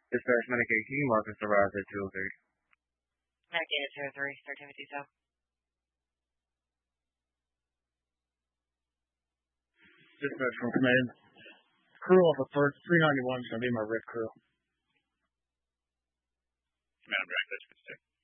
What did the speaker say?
Dispatch Medicaid, can you mark us arrived at 203? Medicaid at 203, 1357. Dispatch from command. Crew off of first, 391 is going to be my RIF crew. Command, I'm direct,